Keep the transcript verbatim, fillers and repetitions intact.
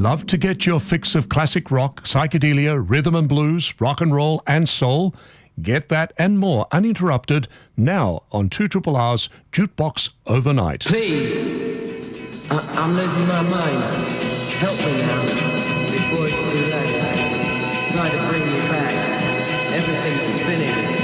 Love to get your fix of classic rock, psychedelia, rhythm and blues, rock and roll and soul? Get that and more uninterrupted now on two Triple R's Jukebox Overnight. Please, I I'm losing my mind. Help me now, before it's too late. Try to bring me back. Everything's spinning.